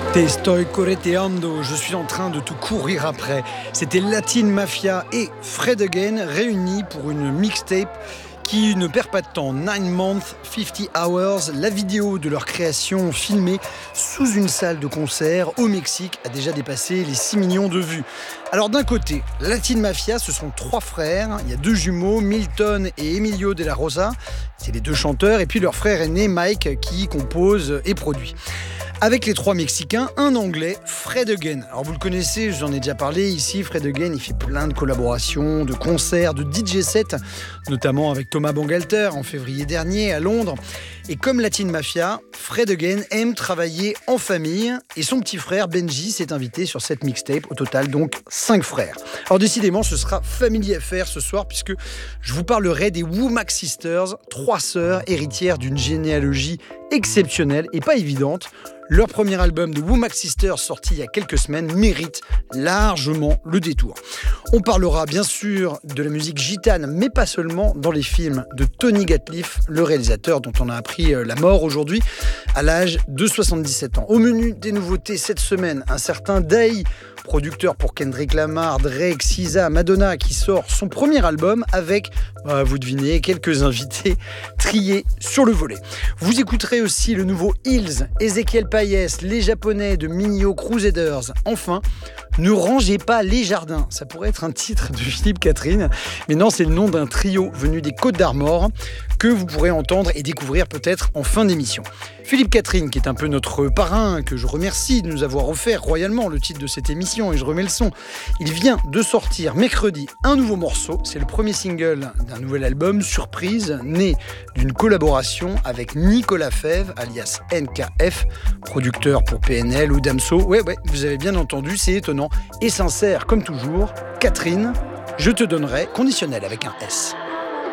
Te estoy correteando, je suis en train de tout courir après. C'était Latin Mafia et Fred Again réunis pour une mixtape qui ne perd pas de temps. 9 Months, 50 Hours, la vidéo de leur création filmée sous une salle de concert au Mexique a déjà dépassé les 6 millions de vues. Alors d'un côté, Latin Mafia, ce sont 3 frères. Il y a 2 jumeaux, Milton et Emilio de la Rosa. C'est les 2 chanteurs. Et puis leur frère aîné, Mike, qui compose et produit. Avec les 3 Mexicains, un Anglais, Fred Again. Alors vous le connaissez, j'en ai déjà parlé ici, Fred Again, il fait plein de collaborations, de concerts, de DJ sets, notamment avec Thomas Bangalter en février dernier à Londres. Et comme Latin Mafia, Fred Again aime travailler en famille et son petit frère Benji s'est invité sur cette mixtape, au total donc 5 frères. Alors décidément ce sera Family Affair ce soir puisque je vous parlerai des Womack Sisters, 3 sœurs héritières d'une généalogie exceptionnelle et pas évidente. Leur premier album de Womack Sisters, sorti il y a quelques semaines, mérite largement le détour. On parlera bien sûr de la musique gitane, mais pas seulement, dans les films de Tony Gatliff, le réalisateur dont on a appris la mort aujourd'hui à l'âge de 77 ans. Au menu des nouveautés cette semaine, un certain Day, producteur pour Kendrick Lamar, Drake, SZA, Madonna, qui sort son premier album avec, vous devinez, quelques invités triés sur le volet. Vous écouterez aussi le nouveau Hills, Ezequiel Payès, les Japonais de Minho Crusaders. Enfin, ne rangez pas les jardins. Ça pourrait être un titre de Philippe Catherine, mais non, c'est le nom d'un trio venu des Côtes d'Armor que vous pourrez entendre et découvrir peut-être en fin d'émission. Philippe Catherine, qui est un peu notre parrain, que je remercie de nous avoir offert royalement le titre de cette émission, et je remets le son. Il vient de sortir mercredi un nouveau morceau. C'est le premier single d'un nouvel album, surprise, né d'une collaboration avec Nicolas Fèvre, alias NKF, producteur pour PNL ou Damso. Ouais, vous avez bien entendu, c'est étonnant et sincère comme toujours. Catherine, je te donnerai conditionnel avec un S.